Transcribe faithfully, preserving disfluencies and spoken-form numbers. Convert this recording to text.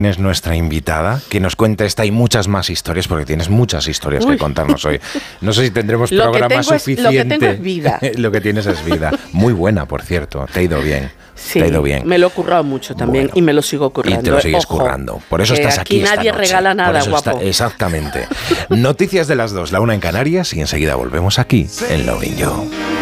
Es nuestra invitada, que nos cuenta esta y muchas más historias, porque tienes muchas historias Uy. que contarnos hoy. No sé si tendremos Lo que programa tengo es- suficiente. lo que tengo es vida. Lo que tienes es vida. Muy buena, por cierto. Te ha ido bien. Sí, Te ha ido bien. me lo he currado mucho también Bueno, y me lo sigo currando. Y te lo sigues Ojo, currando. Por eso que estás aquí, aquí esta nadie noche. regala nada, Por eso está- guapo. exactamente. Noticias de las dos, la una en Canarias y enseguida volvemos aquí en Lovin' You.